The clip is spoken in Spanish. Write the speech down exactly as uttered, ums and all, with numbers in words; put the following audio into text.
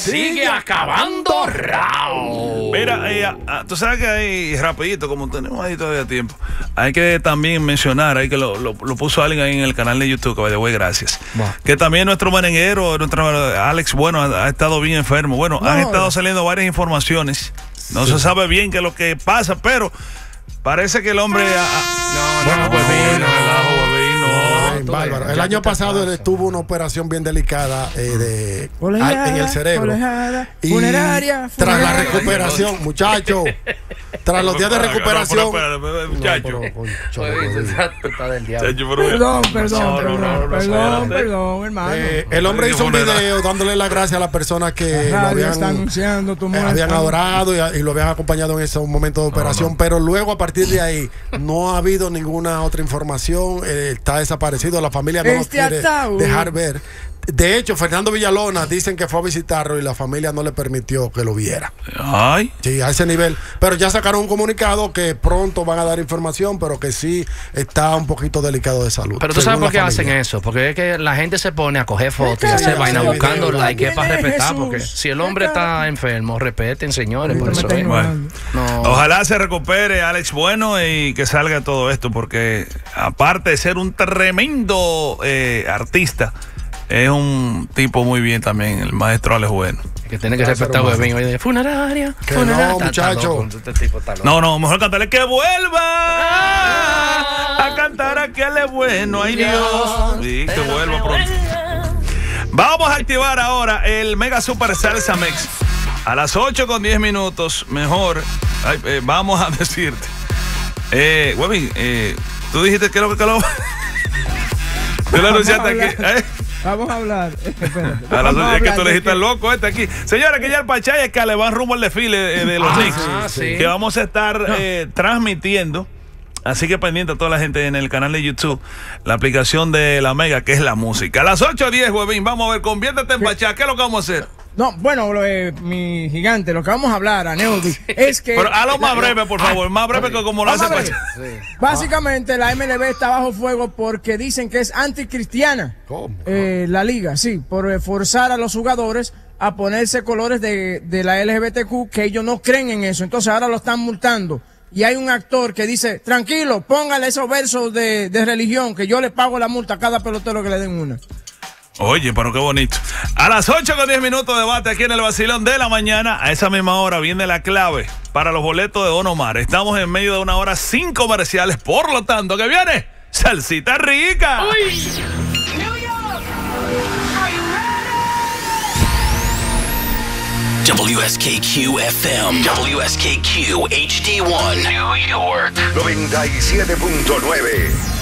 sigue acabando Raúl. Mira, eh, ah, tú sabes que ahí, rapidito, como tenemos ahí todavía tiempo, hay que también mencionar, hay que lo, lo, lo puso alguien ahí en el canal de YouTube, que by the way, gracias. Wow. Que también nuestro merenguero, nuestro Alex Bueno, ha, ha estado bien enfermo. Bueno, no, han estado saliendo varias informaciones. No sí. se sabe bien qué es lo que pasa, pero parece que el hombre... Ha, no, no, no, pues bien, no, Bárbaro. El año pasado él tuvo una operación bien delicada eh, de, olejada, en el cerebro. Olejada, y funeraria, tras funeraria. la recuperación, muchachos, tras los días de recuperación. Muchacho. Perdón, perdón, perdón, perdón, perdón, hermano. Eh, el hombre hizo un video dándole las gracias a las personas que lo habían, está anunciando tu muerte, habían adorado y, y lo habían acompañado en ese momento de operación. No, no. Pero luego, a partir de ahí, no ha habido ninguna otra información. Eh, está desaparecido. La familia no este lo quiere ataúd. dejar ver. De hecho, Fernando Villalona dicen que fue a visitarlo y la familia no le permitió que lo viera. Ay. Sí, a ese nivel. Pero ya sacaron un comunicado que pronto van a dar información, pero que sí está un poquito delicado de salud. Pero tú sabes por qué hacen eso. Porque es que la gente se pone a coger fotos y hacer vaina buscando like, que es para respetar. Porque si el hombre está enfermo, respeten, señores. Por eso es. Bueno. No. Ojalá se recupere Alex Bueno y que salga todo esto, porque aparte de ser un tremendo eh, artista, es un tipo muy bien también, el maestro Alex Bueno. Que tiene que respetar a Bebín hoy de funeraria. Que funeraria. No, muchacho. No, no, mejor cantarle que vuelva ah, a cantar a que le bueno. Ay, Dios. Sí, que vuelva pronto. Vamos a activar ahora el Mega Super Salsa Mix. A las ocho con diez minutos, mejor. Ay, eh, vamos a decirte. Eh, Webin, eh, tú dijiste que lo que lo. Tú lo anunciaste aquí. ¿Eh? Vamos a hablar. Espérate. A las, es que tú le dijiste loco este aquí. Señores, que ya el Pachaya que le van rumbo al desfile eh, de los Knicks. Ah, sí. Que vamos a estar eh, transmitiendo. Así que pendiente a toda la gente en el canal de YouTube, la aplicación de la Mega, que es la música. A las ocho diez, Huevín, vamos a ver, conviértete en Pachaya. ¿Qué es lo que vamos a hacer? No, bueno, lo, eh, mi gigante, lo que vamos a hablar, Aneudi, es que... Pero a lo más breve, por favor, más breve que como lo hace Pachaya. Sí. Básicamente, la M L B está bajo fuego porque dicen que es anticristiana. ¿Cómo? Eh, la liga, sí, por forzar a los jugadores a ponerse colores de, de la L G B T Q, que ellos no creen en eso. Entonces ahora lo están multando. Y hay un actor que dice, tranquilo, póngale esos versos de, de religión, que yo le pago la multa a cada pelotero que le den una. Oye, pero qué bonito. A las ocho con diez minutos debate aquí en el Vacilón de la Mañana. A esa misma hora viene la clave para los boletos de Don Omar. Estamos en medio de una hora sin comerciales. Por lo tanto, ¿qué viene? ¡Salsita rica! ¡Uy! W S K Q F M, W S K Q H D uno, New York, noventa y siete punto nueve.